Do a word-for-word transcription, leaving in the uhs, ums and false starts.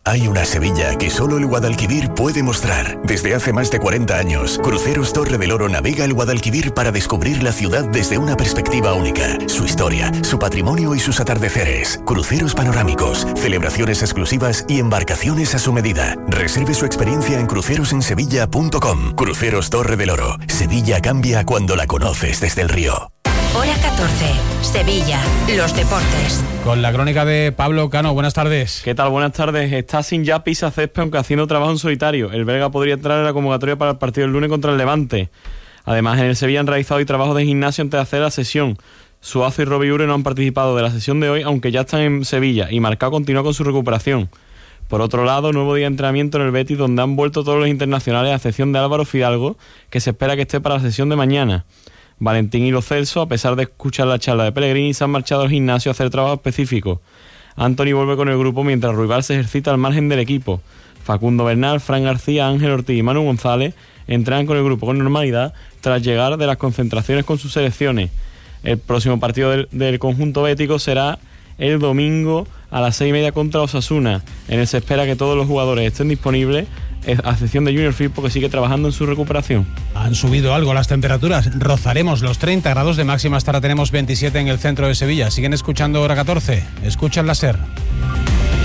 Hay una Sevilla que solo el Guadalquivir puede mostrar. Desde hace más de cuarenta años, Cruceros Torre del Oro navega el Guadalquivir para descubrir la ciudad desde una perspectiva única. Su historia, su patrimonio y sus atardeceres. Cruceros panorámicos, celebraciones exclusivas y embarcaciones a su medida. Reserve su experiencia en cruceros en sevilla punto com. Cruceros Torre del Oro. Sevilla cambia cuando la conoces desde el río. Hora catorce, Sevilla, los deportes. Con la crónica de Pablo Cano, buenas tardes. ¿Qué tal? Buenas tardes. Está sin ya Pisa Césped, aunque haciendo trabajo en solitario. El belga podría entrar en la convocatoria para el partido del lunes contra el Levante. Además, en el Sevilla han realizado hoy trabajos de gimnasio antes de hacer la sesión. Suazo y Robbie Ure no han participado de la sesión de hoy, aunque ya están en Sevilla, y Marcao continúa con su recuperación. Por otro lado, nuevo día de entrenamiento en el Betis, donde han vuelto todos los internacionales, a excepción de Álvaro Fidalgo, que se espera que esté para la sesión de mañana. Valentín y Lo Celso, a pesar de escuchar la charla de Pellegrini, se han marchado al gimnasio a hacer trabajo específico. Anthony vuelve con el grupo mientras Ruibal se ejercita al margen del equipo. Facundo Bernal, Fran García, Ángel Ortiz y Manu González entrenan con el grupo con normalidad tras llegar de las concentraciones con sus selecciones. El próximo partido del, del conjunto bético será el domingo a las seis y media contra Osasuna. En él se espera que todos los jugadores estén disponibles, a excepción de Junior Firpo, que sigue trabajando en su recuperación. Han subido algo las temperaturas, rozaremos los treinta grados de máxima, hasta ahora tenemos veintisiete en el centro de Sevilla. Siguen escuchando Hora catorce, escuchan la SER.